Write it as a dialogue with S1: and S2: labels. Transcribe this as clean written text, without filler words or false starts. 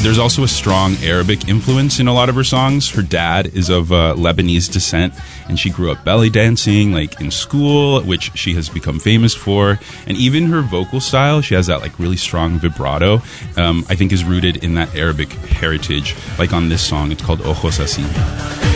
S1: There's also a strong Arabic influence in a lot of her songs. Her dad is of Lebanese descent, and she grew up belly dancing, like in school, which she has become famous for. And even her vocal style, she has that like really strong vibrato, I think is rooted in that Arabic heritage. Like on this song, it's called Ojos Así.